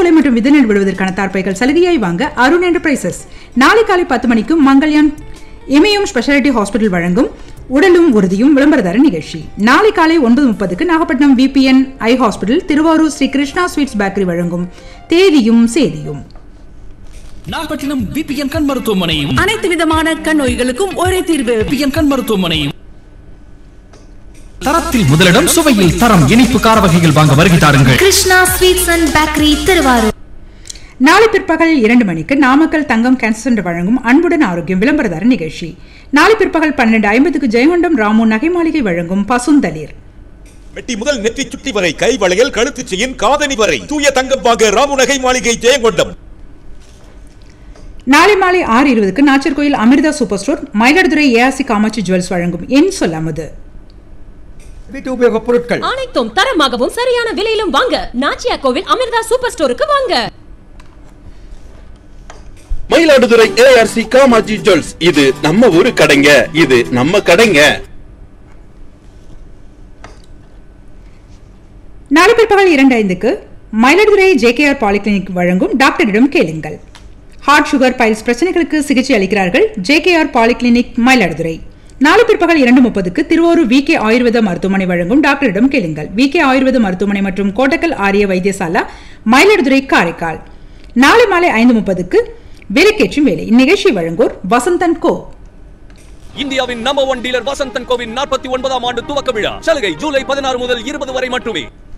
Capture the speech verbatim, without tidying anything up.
சோலை மற்றும் விதைநெல் விடுவதற்கான தார்ப்பைகள் சலுகையாய் வாங்க அருண் என்டர்பிரைசஸ். நாளை காலை பத்து மணிக்கு மங்கல்யான் இமயம் ஸ்பெஷாலிட்டி ஹாஸ்பிட்டல் வழங்கும் உடலும் உறுதியும் விளம்பரதார நிகழ்ச்சி. நாளை காலை ஒன்பது முப்பதுக்கு நாகப்பட்டினம் விபிஎன் ஐ hospital Thiruvarur Sri Krishna sweets bakery வழங்கும் தேதியும் சேதியும். நாகப்பட்டினம் விபிஎன் கண் மருத்துவமனையும் அனைத்து விதமான கண் நோய்களுக்கும் ஒரே தீர்வு. விபிஎன் கண் மருத்துவமனையும் தரத்தில் முதலிடம், சுவையில் தரம். இனிப்பு கார வகைகள் வாங்க வருகை தாருங்கள். Krishna sweets and bakery Thiruvarur. நாளை பிற்பகல் இரண்டு மணிக்கு நாமக்கல் தங்கம் கேன்சர் சென்டர் வழங்கும் அன்புடன் ஆரோக்கியம் விளம்பரதார நிகழ்ச்சி. நாளை பிற்பகல் பன்னிரண்டு ஐம்பதுக்கு ஜெயங்கொண்டம் ராமு நகை மாளிகை வழங்கும் பசுந்தளிர். வெட்டி முதல் நெற்றி சுட்டி வரை கை வளையல், கழுத்து செயின், காதணி வரை தூய தங்கம் வாங்க ராமு நகை மாளிகை ஜெயங்கொண்டம். நாளை மாலை ஆறு இருபதுக்கு Nachiarkoil Amrita super store Mayiladuthurai ARC Kamakshi jewels வழங்கும் என் சொல்லாமது. வீட்டு உபயோகப் பொருட்கள் அனைத்தும் தரமாகவும் சரியான விலையிலும் வாங்க நாச்சியா கோவில் அமிர்தா சூப்பர் ஸ்டோருக்கு வாங்க. மயிலாடுதுறை ஏஆர்சி காமாட்சி ஜுவல்ஸ், இது நம்ம ஊரு கடைங்க, இது நம்ம கடைங்க. நாளை பிற்பகல் இரண்டு ஐந்துக்கு மயிலாடுதுறை ஜேகேஆர் பாலிகிளினிக் வழங்கும் டாக்டரிடம் கேளுங்கள். ஹார்ட் சுகர் பைல்ஸ் பிரச்சனைகளுக்கு சிகிச்சை அளிக்கிறார்கள் ஜேகேஆர் பாலிகிளினிக் மயிலாடுதுறை. நாளை பிற்பகல் இரண்டு முப்பதுக்கு திருவாரூர் வி கே ஆயுர்வேத மருத்துவமனை வழங்கும் டாக்டரிடம் கேளுங்கள். வி கே ஆயுர்வேத மருத்துவமனை மற்றும் கோட்டக்கல் ஆரிய வைத்தியசாலா மயிலாடுதுறை காரைக்கால். நாளை மாலை ஐந்து முப்பதுக்கு விலைக்கேற்றும் வேலை. இந்நிகழ்ச்சி வழங்குவோர் வசந்தன் கோ. இந்தியாவின் number one dealer Vasanthan CoWIN நாற்பத்தி ஒன்பதாம் ஆண்டு துவக்க விழா சலுகை ஜூலை பதினாறு முதல் இருபது வரை மட்டுமே.